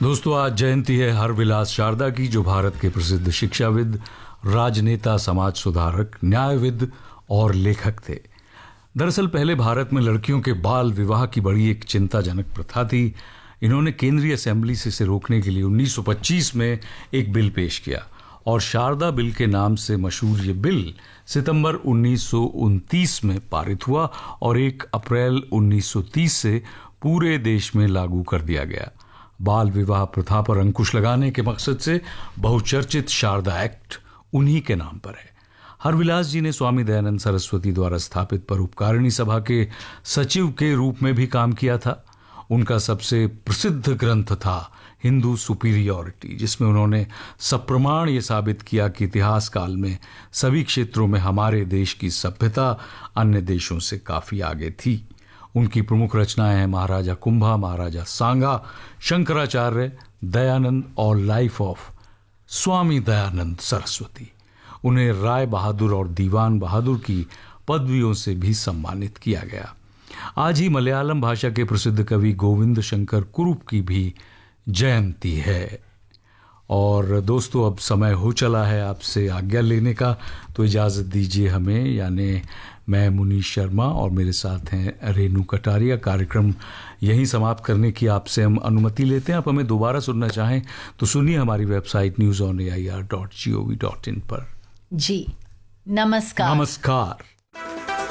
दोस्तों, आज जयंती है हरविलास शारदा की, जो भारत के प्रसिद्ध शिक्षाविद, राजनेता, समाज सुधारक, न्यायविद और लेखक थे। दरअसल पहले भारत में लड़कियों के बाल विवाह की बड़ी एक चिंताजनक प्रथा थी। इन्होंने केंद्रीय असेंबली से इसे रोकने के लिए 1925 में एक बिल पेश किया और शारदा बिल के नाम से मशहूर ये बिल सितंबर 1929 में पारित हुआ और 1 अप्रैल 1930 से पूरे देश में लागू कर दिया गया। बाल विवाह प्रथा पर अंकुश लगाने के मकसद से बहुचर्चित शारदा एक्ट उन्हीं के नाम पर है। हरविलास जी ने स्वामी दयानंद सरस्वती द्वारा स्थापित परोपकारिणी सभा के सचिव के रूप में भी काम किया था। उनका सबसे प्रसिद्ध ग्रंथ था हिंदू सुपीरियॉरिटी, जिसमें उन्होंने सप्रमाण ये साबित किया कि इतिहास काल में सभी क्षेत्रों में हमारे देश की सभ्यता अन्य देशों से काफी आगे थी। उनकी प्रमुख रचनाएं हैं महाराजा कुंभा, महाराजा सांगा, शंकराचार्य, दयानंद और लाइफ ऑफ स्वामी दयानंद सरस्वती। उन्हें राय बहादुर और दीवान बहादुर की पदवियों से भी सम्मानित किया गया। आज ही मलयालम भाषा के प्रसिद्ध कवि गोविंद शंकर कुरुप की भी जयंती है। और दोस्तों, अब समय हो चला है आपसे आज्ञा लेने का, तो इजाज़त दीजिए हमें, यानी मैं मुनीश शर्मा और मेरे साथ हैं रेनू कटारिया। कार्यक्रम यहीं समाप्त करने की आपसे हम अनुमति लेते हैं। आप हमें दोबारा सुनना चाहें तो सुनिए हमारी वेबसाइट newsonair.gov.in पर। जी, नमस्कार। नमस्कार।